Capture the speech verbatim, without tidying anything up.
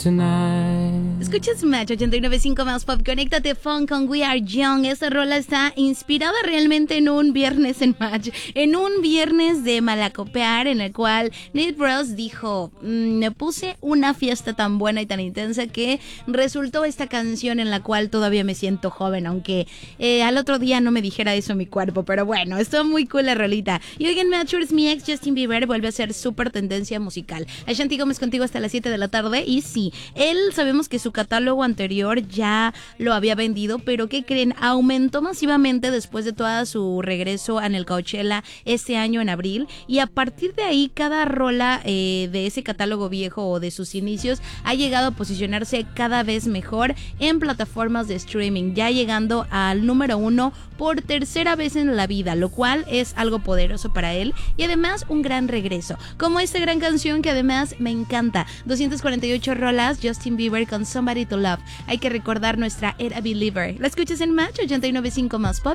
tonight. Escuchas Match ochenta y nueve punto cinco más Pop. Conéctate Fun con We Are Young. Esta rola está inspirada realmente en un viernes en Match, en un viernes de malacopear, en el cual Nate Bros dijo: mmm, me puse una fiesta tan buena y tan intensa que resultó esta canción en la cual todavía me siento joven, aunque eh, al otro día no me dijera eso mi cuerpo. Pero bueno, estuvo muy cool la rolita. Y hoy en Match, mi ex Justin Bieber vuelve a ser súper tendencia musical. Ashanti Gómez contigo hasta las siete de la tarde. Y sí, él sabemos que su catálogo anterior ya lo había vendido, pero ¿qué creen? Aumentó masivamente después de todo su regreso en el Coachella este año en abril, y a partir de ahí cada rola eh, de ese catálogo viejo o de sus inicios ha llegado a posicionarse cada vez mejor en plataformas de streaming, ya llegando al número uno por tercera vez en la vida, lo cual es algo poderoso para él y además un gran regreso, como esta gran canción que además me encanta, doscientas cuarenta y ocho rolas, Justin Bieber con Somebody to Love. Hay que recordar nuestra era Believer. La escuchas en Match ochenta y nueve punto cinco más Pop.